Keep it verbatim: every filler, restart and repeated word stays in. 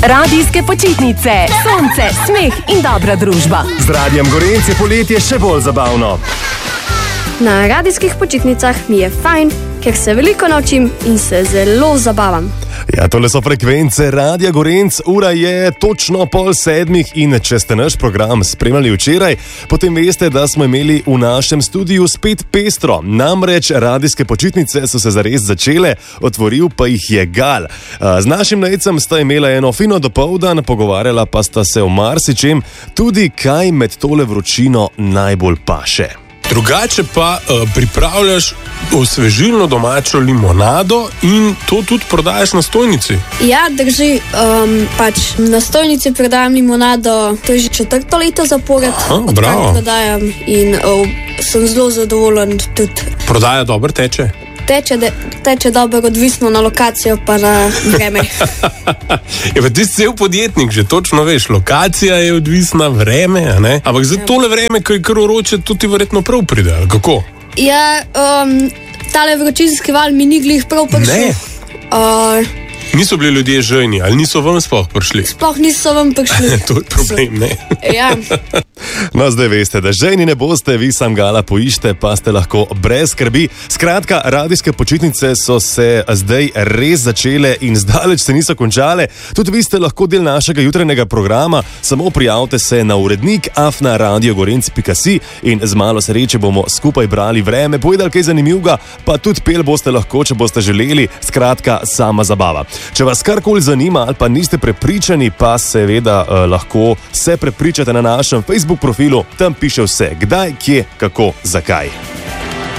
Radijske počitnice, sonce, smeh in dobra družba. Z Radijem Gorenc je poletje še bolj zabavno. Na radijskih počitnicah mi je fajn, ker se veliko naučim in se zelo zabavam. Ja, tole so frekvence Radija Gorenc, ura je točno pol sedmih in če ste naš program spremljali včeraj, potem veste, da smo imeli v našem studiu spet pestro. Namreč radijske počitnice so se zares začele, otvoril pa jih je Gal. Z našim najcem sta imela eno fino dopoldan, pogovarjala pa sta se o marsičem, tudi kaj med tole vročino najbolj paše. Drugače pa uh, pripravljaš osvežilno domačo limonado in to tudi prodajaš na stojnici. Ja, drži, um, pač na stojnici prodajam limonado, to je že četrto leto zapored, odkar prodajam in uh, sem zelo zadovoljen tudi. Prodaja dobro teče? Teče, de, teče dobro, odvisno na lokacijo pa na vreme. Je pa ti si cel podjetnik, že točno veš, lokacija je odvisna, vreme, a ne? Ampak za tole vreme, ko je kar vroče, to ti verjetno prav pride, ali kako? Ja, um, tale vročinski val mi ni glih prav prišel. Ne? Uh, Niso bili ljudje žejni, ali niso vam sploh prišli? Sploh niso vam prišli. To je problem, ne? Ja. No, zdaj veste, da žejni ne boste, vi sam Gala poište, pa ste lahko brez skrbi. Skratka, radijske počitnice so se zdaj res začele in zdaleč se niso končale. Tudi vi ste lahko del našega jutranjega programa, samo prijavite se na urednik afna radio gorenc pika si in z malo sreče bomo skupaj brali vreme, povedali kaj zanimivega, pa tudi pel boste lahko, če boste želeli. Skratka, sama zabava. Če vas karkoli zanima ali pa niste prepričani, pa seveda eh, lahko se prepričate na našem Facebook profilu, tam piše vse, kdaj, kje, kako, zakaj.